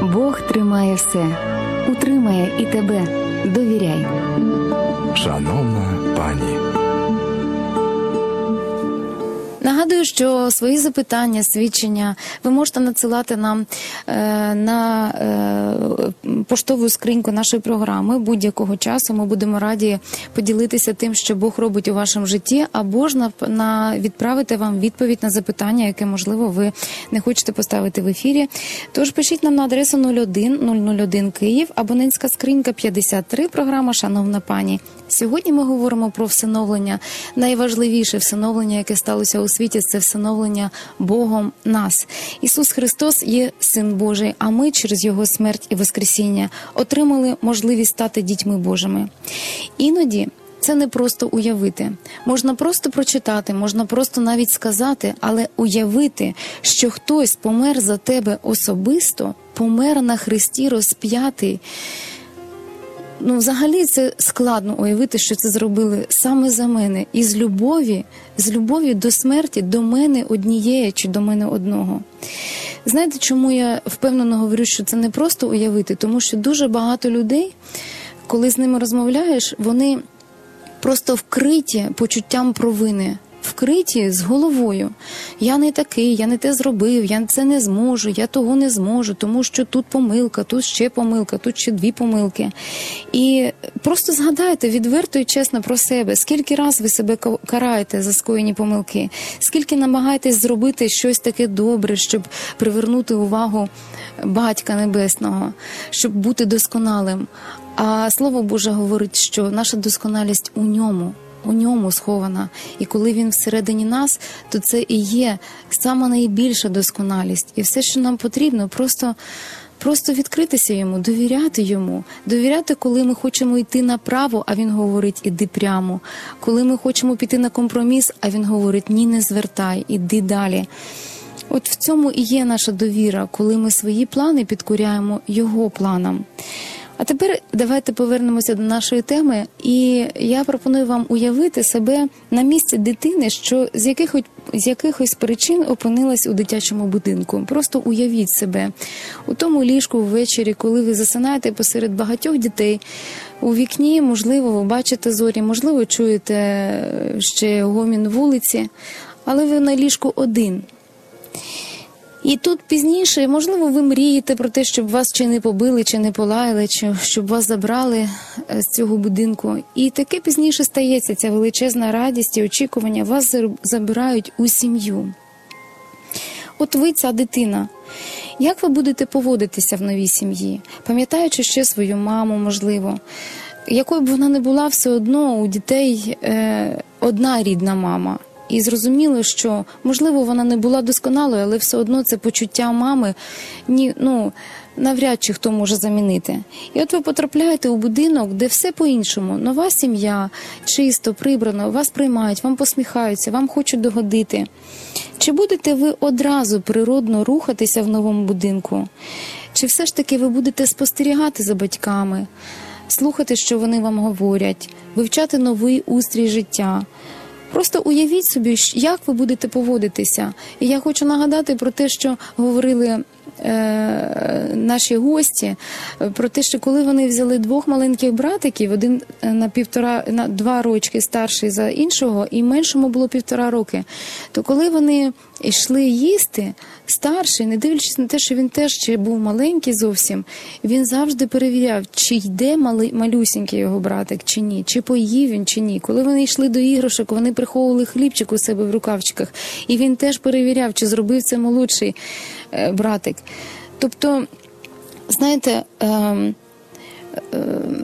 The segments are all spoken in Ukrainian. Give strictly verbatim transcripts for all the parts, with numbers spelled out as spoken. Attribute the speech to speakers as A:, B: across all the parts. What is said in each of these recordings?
A: Бог тримає все, утримає і тебе. Довіряй.
B: Шановна пані.
C: Нагадую, що свої запитання, свідчення ви можете надсилати нам е, на е, поштову скриньку нашої програми будь-якого часу. Ми будемо раді поділитися тим, що Бог робить у вашому житті, або ж на, на відправити вам відповідь на запитання, яке, можливо, ви не хочете поставити в ефірі. Тож пишіть нам на адресу нуль один нуль нуль один Київ, абонентська скринька п'ятдесят три, програма «Шановна пані». Сьогодні ми говоримо про всиновлення. Найважливіше всиновлення, яке сталося у світі, це всиновлення Богом нас. Ісус Христос є Син Божий, а ми через Його смерть і воскресіння отримали можливість стати дітьми Божими. Іноді це не просто уявити. Можна просто прочитати, можна просто навіть сказати, але уявити, що хтось помер за тебе особисто, помер на хресті розп'ятий. Ну, взагалі, це складно уявити, що це зробили саме за мене. І з любові, з любові до смерті, до мене однієї чи до мене одного. Знаєте, чому я впевнено говорю, що це не просто уявити? Тому що дуже багато людей, коли з ними розмовляєш, вони просто вкриті почуттям провини. Вкриті з головою. Я не такий, я не те зробив, я це не зможу, я того не зможу, тому що тут помилка, тут ще помилка, тут ще дві помилки. І просто згадайте відверто і чесно про себе, скільки раз ви себе караєте за скоєні помилки, скільки намагаєтесь зробити щось таке добре, щоб привернути увагу Батька Небесного, щоб бути досконалим. А Слово Боже говорить, що наша досконалість у Ньому. У ньому схована. І коли він всередині нас, то це і є сама найбільша досконалість. І все, що нам потрібно, просто, просто відкритися йому, довіряти йому. Довіряти, коли ми хочемо йти направо, а він говорить, іди прямо. Коли ми хочемо піти на компроміс, а він говорить, ні, не звертай, іди далі. От в цьому і є наша довіра, коли ми свої плани підкоряємо його планам. А тепер давайте повернемося до нашої теми, і я пропоную вам уявити себе на місці дитини, що з якихось, з якихось причин опинилась у дитячому будинку. Просто уявіть себе у тому ліжку ввечері, коли ви засинаєте посеред багатьох дітей. У вікні, можливо, ви бачите зорі, можливо, чуєте ще гомін вулиці, але ви на ліжку один. І тут пізніше, можливо, ви мрієте про те, щоб вас чи не побили, чи не полаяли, чи щоб вас забрали з цього будинку. І таке пізніше стається, ця величезна радість і очікування, вас забирають у сім'ю. От ви ця дитина. Як ви будете поводитися в новій сім'ї? Пам'ятаючи ще свою маму, можливо. Якою б вона не була, все одно у дітей е, одна рідна мама. І зрозуміло, що, можливо, вона не була досконалою, але все одно це почуття мами, ні, ну, навряд чи хто може замінити. І от ви потрапляєте у будинок, де все по-іншому. Нова сім'я, чисто, прибрано, вас приймають, вам посміхаються, вам хочуть догодити. Чи будете ви одразу природно рухатися в новому будинку? Чи все ж таки ви будете спостерігати за батьками, слухати, що вони вам говорять, вивчати новий устрій життя? Просто уявіть собі, як ви будете поводитися. І я хочу нагадати про те, що говорили е, наші гості, про те, що коли вони взяли двох маленьких братиків, один на півтора, на два рочки старший за іншого, і меншому було півтора роки, то коли вони йшли їсти, старший, не дивлячись на те, що він теж ще був маленький зовсім, він завжди перевіряв, чи йде малий, малюсінький його братик, чи ні, чи поїв він, чи ні. Коли вони йшли до іграшок, вони приховували хлібчик у себе в рукавчиках, і він теж перевіряв, чи зробив це молодший е, братик. Тобто, знаєте, е, е,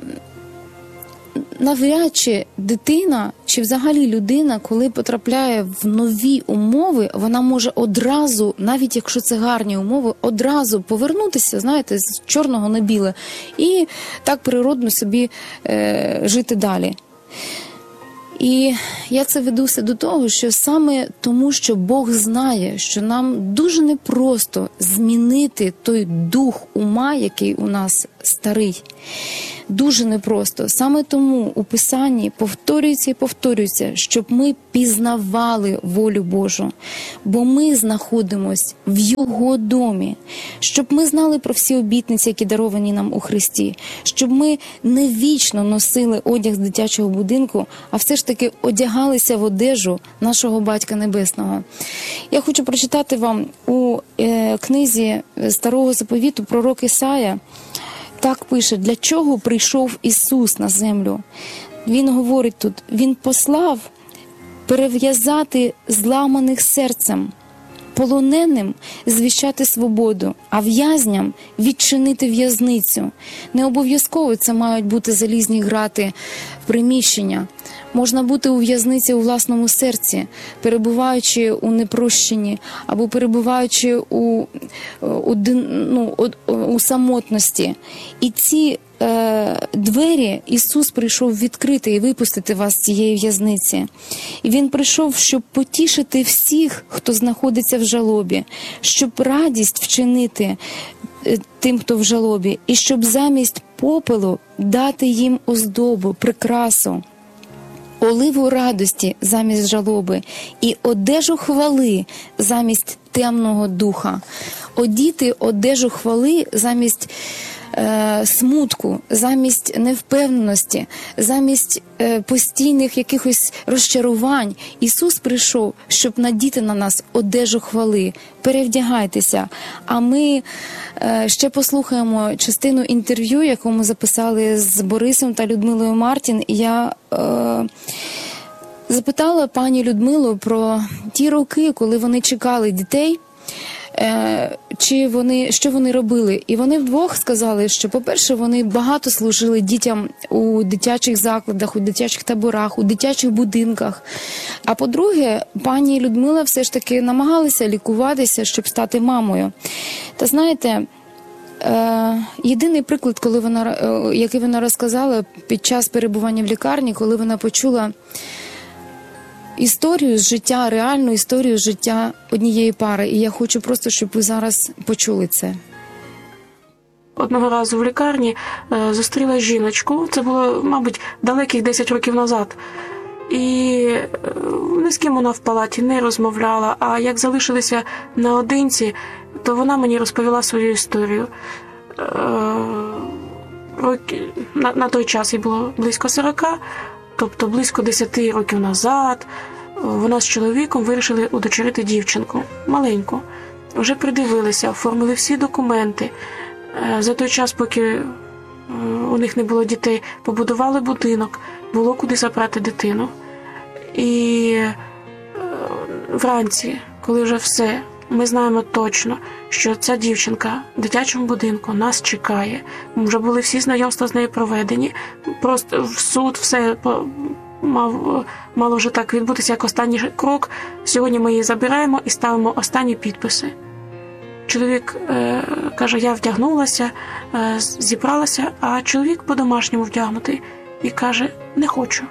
C: навряд чи дитина, чи взагалі людина, коли потрапляє в нові умови, вона може одразу, навіть якщо це гарні умови, одразу повернутися, знаєте, з чорного на біле і так природно собі е, жити далі. І я це ведуся до того, що саме тому, що Бог знає, що нам дуже непросто змінити той дух ума, який у нас старий. Дуже непросто. Саме тому у Писанні повторюється і повторюється, щоб ми пізнавали волю Божу, бо ми знаходимось в Його домі, щоб ми знали про всі обітниці, які даровані нам у Христі, щоб ми не вічно носили одяг з дитячого будинку, а все ж таки одягалися в одежу нашого Батька Небесного. Я хочу прочитати вам у е, книзі Старого Заповіту пророк Ісая. Так пише, для чого прийшов Ісус на землю. Він говорить тут, Він послав перев'язати зламаних серцем, полоненим звіщати свободу, а в'язням відчинити в'язницю. Не обов'язково це мають бути залізні грати, приміщення. Можна бути у в'язниці у власному серці, перебуваючи у непрощенні, або перебуваючи у, у, ну, у, у самотності. І ці е, двері Ісус прийшов відкрити і випустити вас з цієї в'язниці. І Він прийшов, щоб потішити всіх, хто знаходиться в жалобі, щоб радість вчинити тим, хто в жалобі, і щоб замість попелу дати їм оздобу, прикрасу, оливу радості замість жалоби і одежу хвали замість темного духа. Одіти одежу хвали замість е, смутку, замість невпевненості, замість е, постійних якихось розчарувань. Ісус прийшов, щоб надіти на нас одежу хвали. Перевдягайтеся. А ми е, ще послухаємо частину інтерв'ю, яку ми записали з Борисом та Людмилою Мартін. І я е, запитала пані Людмилу про ті роки, коли вони чекали дітей, е, чи вони, що вони робили. І вони вдвох сказали, що, по-перше, вони багато служили дітям у дитячих закладах, у дитячих таборах, у дитячих будинках. А по-друге, пані Людмила все ж таки намагалася лікуватися, щоб стати мамою. Та знаєте, е, єдиний приклад, коли вона, е, який вона розказала під час перебування в лікарні, коли вона почула історію з життя, реальну історію з життя однієї пари. І я хочу просто, щоб ви зараз почули це.
D: Одного разу в лікарні е, зустріла жіночку, це було, мабуть, далеких десять років назад. І е, ні з ким вона в палаті не розмовляла, а як залишилися наодинці, то вона мені розповіла свою історію. Е, роки, на, на той час їй було близько сорока, тобто близько десяти років назад вона з чоловіком вирішили удочерити дівчинку, маленьку. Вже придивилися, оформили всі документи. За той час, поки у них не було дітей, побудували будинок, було куди забрати дитину. І вранці, коли вже все, ми знаємо точно, що ця дівчинка в дитячому будинку нас чекає. Вже були всі знайомства з нею проведені. Просто в суд все мав, мало вже так відбутися, як останній крок. Сьогодні ми її забираємо і ставимо останні підписи. Чоловік е, каже, я вдягнулася, е, зібралася, а чоловік по-домашньому вдягнутий і каже, не хочу.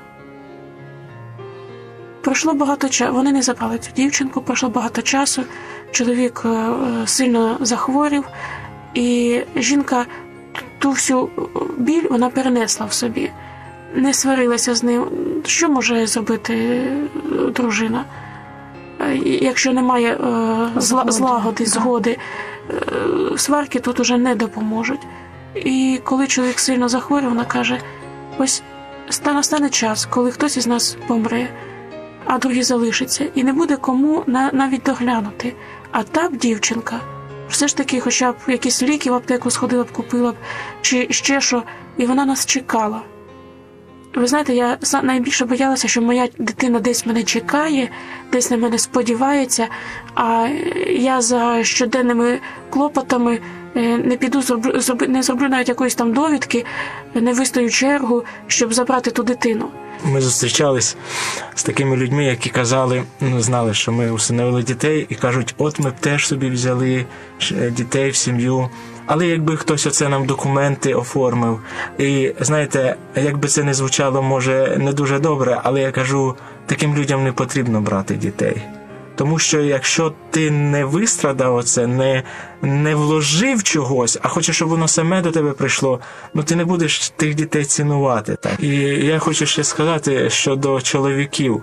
D: Пройшло багато часу, вони не забрали цю дівчинку, пройшло багато часу, чоловік е, сильно захворів, і жінка ту всю біль вона перенесла в собі, не сварилася з ним. Що може зробити дружина? Якщо немає е, зла, злагоди, згоди, е, сварки тут уже не допоможуть. І коли чоловік сильно захворів, вона каже, ось настане час, коли хтось із нас помре, а другий залишиться, і не буде кому на, навіть доглянути. А та б дівчинка, все ж таки хоча б якісь ліки в аптеку сходила б, купила б, чи ще що, і вона нас чекала. Ви знаєте, я найбільше боялася, що моя дитина десь мене чекає, десь на мене сподівається, а я за щоденними клопотами не піду, не зроблю навіть якоїсь там довідки, не вистою чергу, щоб забрати ту дитину.
E: Ми зустрічались з такими людьми, які казали, ну, знали, що ми усиновили дітей, і кажуть, от ми б теж собі взяли дітей в сім'ю. Але якби хтось оце нам документи оформив, і, знаєте, якби це не звучало, може, не дуже добре, але я кажу, таким людям не потрібно брати дітей. Тому що якщо ти не вистрадав оце, не, не вложив чогось, а хочеш, щоб воно саме до тебе прийшло, ну ти не будеш тих дітей цінувати. Так. І я хочу ще сказати щодо чоловіків.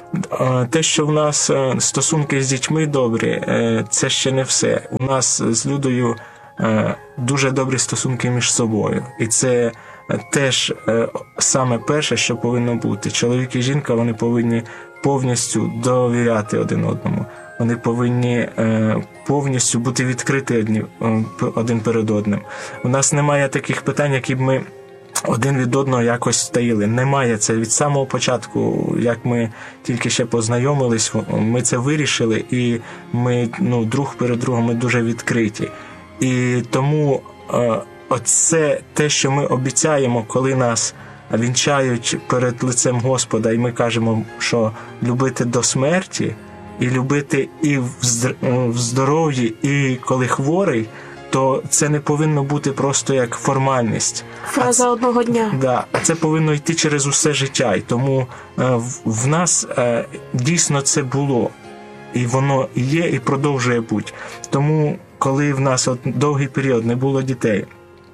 E: Те, що в нас стосунки з дітьми добрі, це ще не все. У нас з Людою дуже добрі стосунки між собою. І це теж саме перше, що повинно бути. Чоловік і жінка, вони повинні повністю довіряти один одному. Вони повинні повністю бути відкриті одні, один перед одним. У нас немає таких питань, які б ми один від одного якось таїли. Немає це від самого початку, як ми тільки ще познайомились, ми це вирішили, і ми, ну, друг перед другом, ми дуже відкриті. І тому е, оце те, що ми обіцяємо, коли нас вінчають перед лицем Господа, і ми кажемо, що любити до смерті, і любити і в здоров'ї, і коли хворий, то це не повинно бути просто як формальність.
D: Фраза
E: це,
D: одного дня.
E: Да, а це повинно йти через усе життя. І тому е, в, в нас е, дійсно це було. І воно є, і продовжує бути. Тому, коли в нас от довгий період не було дітей,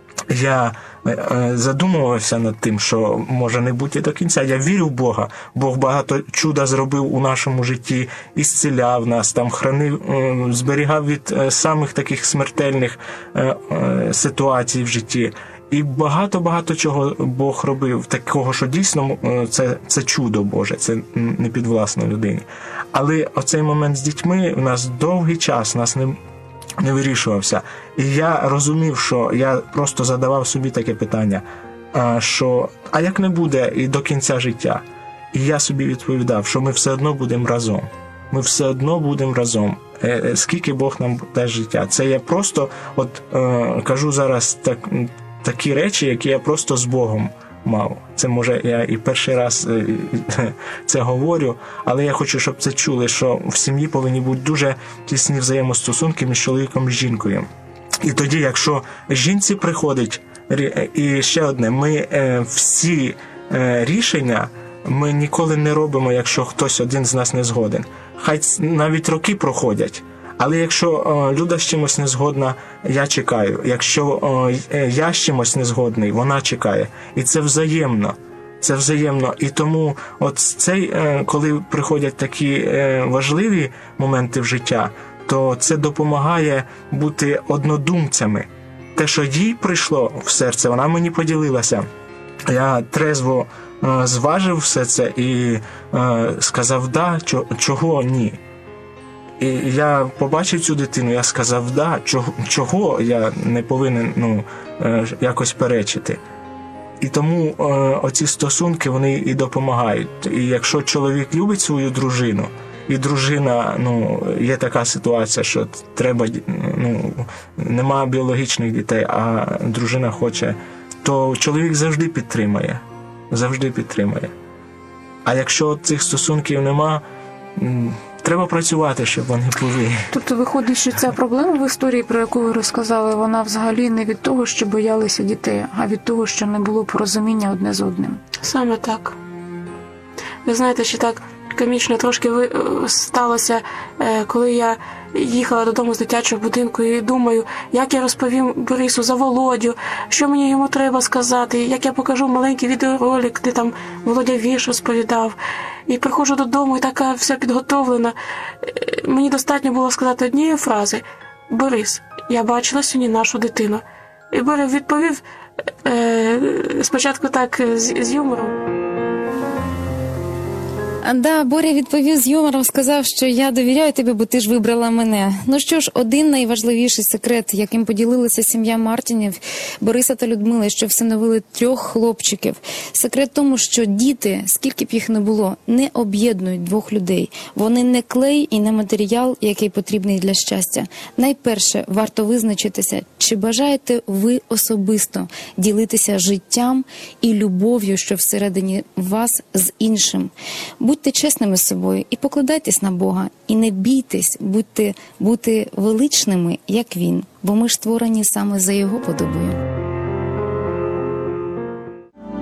E: я е, задумувався над тим, що може не бути до кінця. Я вірю в Бога. Бог багато чуда зробив у нашому житті, ісціляв нас, там хранив, е, зберігав від е, самих таких смертельних е, е, ситуацій в житті. І багато-багато чого Бог робив, такого, що дійсно е, це, це чудо Боже, це не підвласно людині. Але оцей момент з дітьми у нас довгий час, нас не не вирішувався. І я розумів, що я просто задавав собі таке питання, що а як не буде і до кінця життя? І я собі відповідав, що ми все одно будемо разом. Ми все одно будемо разом. Скільки Бог нам дасть життя. Це я просто от кажу зараз так, такі речі, які я просто з Богом мав. Це, може, я і перший раз це говорю, але я хочу, щоб це чули, що в сім'ї повинні бути дуже тісні взаємостосунки між чоловіком і жінкою. І тоді, якщо жінці приходить, і ще одне, ми всі рішення ми ніколи не робимо, якщо хтось один з нас не згоден. Хай навіть роки проходять. Але якщо о, Люда з чимось не згодна, я чекаю. Якщо о, я з чимось не згодний, вона чекає. І це взаємно. Це взаємно. І тому от цей, коли приходять такі важливі моменти в життя, то це допомагає бути однодумцями. Те, що їй прийшло в серце, вона мені поділилася. Я трезво зважив все це і сказав «да», чого ні. І я побачив цю дитину, я сказав, да, чого, чого я не повинен ну, якось перечити. І тому е, оці стосунки, вони і допомагають. І якщо чоловік любить свою дружину, і дружина, ну, є така ситуація, що треба, ну, нема біологічних дітей, а дружина хоче, то чоловік завжди підтримає. Завжди підтримає. А якщо цих стосунків нема, треба працювати, щоб вони були.
F: Тобто виходить, що ця проблема в історії, про яку ви розказали, вона взагалі не від того, що боялися дітей, а від того, що не було порозуміння одне з одним.
D: Саме так. Ви знаєте, що так комічно трошки ви... сталося, коли я їхала додому з дитячого будинку і думаю, як я розповім Борису за Володю, що мені йому треба сказати, як я покажу маленький відеоролик, де там Володя вірш розповідав. І приходжу додому, і така вся підготовлена. Мені достатньо було сказати однієї фрази: «Борис, я бачила сьогодні нашу дитину». І Боря відповів е, спочатку так з, з юмором.
C: Да, Боря відповів з юмором, сказав, що я довіряю тобі, бо ти ж вибрала мене. Ну що ж, один найважливіший секрет, яким поділилася сім'я Мартінів, Бориса та Людмили, що всиновили трьох хлопчиків. Секрет в тому, що діти, скільки б їх не було, не об'єднують двох людей. Вони не клей і не матеріал, який потрібний для щастя. Найперше, варто визначитися, чи бажаєте ви особисто ділитися життям і любов'ю, що всередині вас, з іншим. Будьте чесними з собою і покладайтесь на Бога. І не бійтесь будьте, бути величними, як Він, бо ми ж створені саме за Його подобою.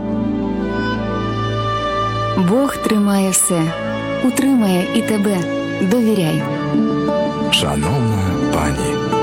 A: Бог тримає все, утримає і тебе. довіряй.
B: Шановна пані.